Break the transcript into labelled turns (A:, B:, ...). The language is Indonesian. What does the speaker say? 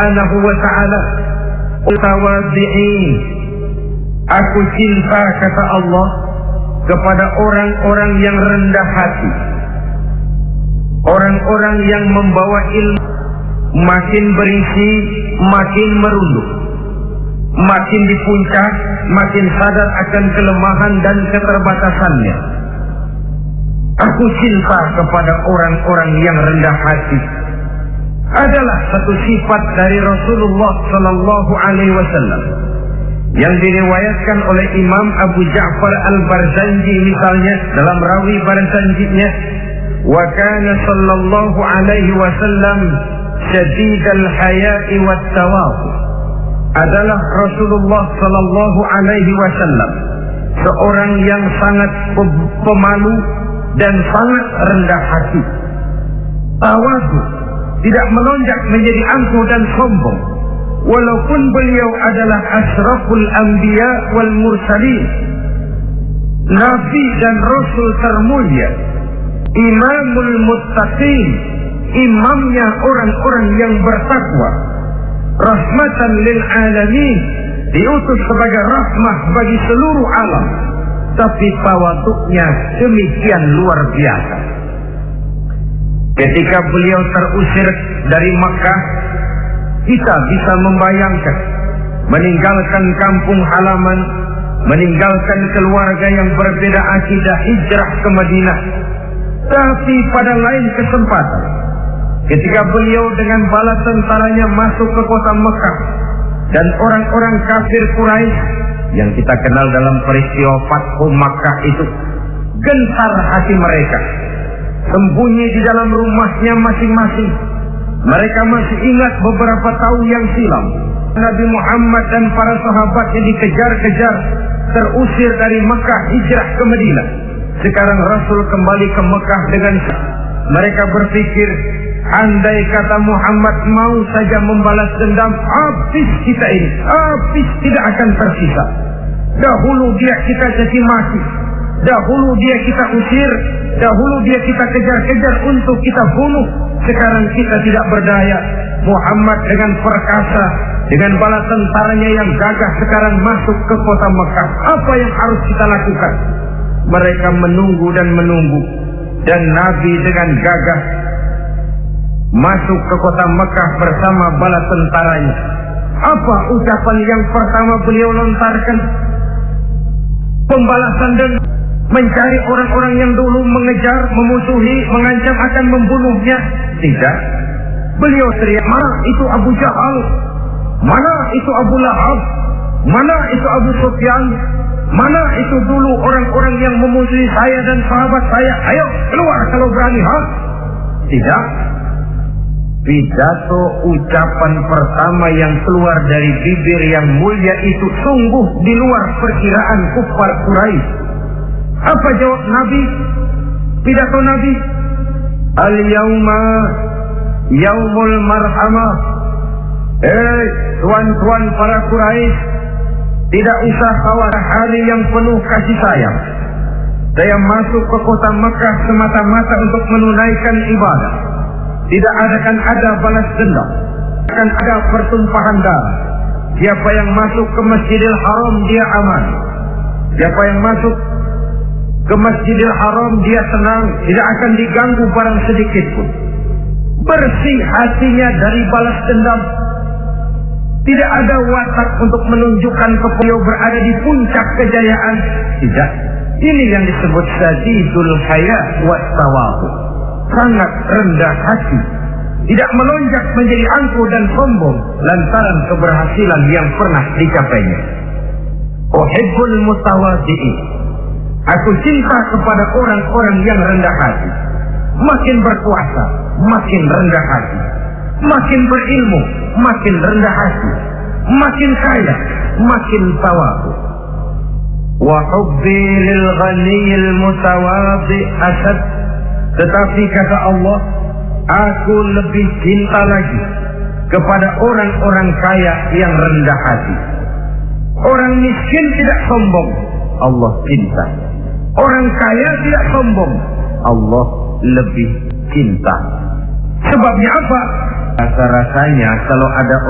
A: Subhanahu wa ta'ala, "Mutawadhi'in." Aku cinta, kata Allah, kepada orang-orang yang rendah hati, orang-orang yang membawa ilmu, makin berisi makin merunduk, makin di puncak makin sadar akan kelemahan dan keterbatasannya. Aku cinta kepada orang-orang yang rendah hati. Adalah satu sifat dari Rasulullah Sallallahu Alaihi Wasallam yang diriwayatkan oleh Imam Abu Ja'far Al-Barzanji misalnya dalam rawi Barzanjinya, wa kana sallallahu alaihi wasallam syadidal haya'i wat tawadhu. Adalah Rasulullah Sallallahu Alaihi Wasallam seorang yang sangat pemalu dan sangat rendah hati. Tawadhu, tidak melonjak menjadi angkuh dan sombong. Walaupun beliau adalah asraful anbiya wal mursalin, nabi dan rasul termulia, imamul muttaqin, imamnya orang-orang yang bertakwa, rahmatan lil alamin, diutus sebagai rahmah bagi seluruh alam. Tapi tawaduknya demikian luar biasa. Ketika beliau terusir dari Makkah, kita bisa membayangkan meninggalkan kampung halaman, meninggalkan keluarga yang berbeda akidah, hijrah ke Madinah. Tapi pada lain kesempatan, ketika beliau dengan bala tentaranya masuk ke kota Mekah, dan orang-orang kafir Quraisy yang kita kenal dalam peristiwa Fathu Makkah itu, gentar hati mereka, sembunyi di dalam rumahnya masing-masing. Mereka masih ingat beberapa tahun yang silam, Nabi Muhammad dan para sahabatnya dikejar-kejar, terusir dari Mekah, hijrah ke Madinah. Sekarang Rasul kembali ke Mekah dengan mereka berpikir, andai kata Muhammad mau saja membalas dendam, habis kita ini, habis, tidak akan tersisa. Dahulu dia kita caci maki, dahulu dia kita usir, dahulu dia kita kejar-kejar untuk kita bunuh. Sekarang kita tidak berdaya. Muhammad dengan perkasa, dengan bala tentaranya yang gagah sekarang masuk ke kota Mekah. Apa yang harus kita lakukan? Mereka menunggu dan menunggu, dan Nabi dengan gagah masuk ke kota Mekah bersama bala tentaranya. Apa ucapan yang pertama beliau lontarkan? Pembalasan dan mencari orang-orang yang dulu mengejar, memusuhi, mengancam akan membunuhnya. Tidak. Beliau teriak, mana itu Abu Jahal? Mana itu Abu Lahab? Mana itu Abu Sufyan? Mana itu dulu orang-orang yang memusuhi saya dan sahabat saya? Ayo keluar kalau berani, ha? Tidak. Pidato ucapan pertama yang keluar dari bibir yang mulia itu sungguh di luar perkiraan kufar Quraisy. Apa jawab Nabi? Pidato Nabi, al-yauma yaumul marhamah. Tuan-tuan para Quraisy, tidak usah khawatir, hari yang penuh kasih sayang. Saya masuk ke kota Mekah semata-mata untuk menunaikan ibadah. Tidak akan ada balas dendam, akan ada pertumpahan darah. Siapa yang masuk ke Masjidil Haram dia aman. Siapa yang masuk ke Masjidil Haram dia tenang, tidak akan diganggu barang sedikit pun. Bersih hatinya dari balas dendam. Tidak ada watak untuk menunjukkan beliau berada di puncak kejayaan. Tidak. Ini yang disebut sadidul haya wat tawadhu. Sangat rendah hati, tidak melonjak menjadi angkuh dan sombong lantaran keberhasilan yang pernah dicapainya. Uhibbul mutawadhi'in. Aku cinta kepada orang-orang yang rendah hati. Makin berkuasa, makin rendah hati. Makin berilmu, makin rendah hati. Makin kaya, makin tawadhu. Wa hubbi lil ghaniyil mutawadhi' asad. Tetapi kata Allah, aku lebih cinta lagi kepada orang-orang kaya yang rendah hati. Orang miskin tidak sombong, Allah cinta. Orang kaya tidak sombong, Allah lebih cinta. Sebabnya apa? Rasa-rasanya kalau ada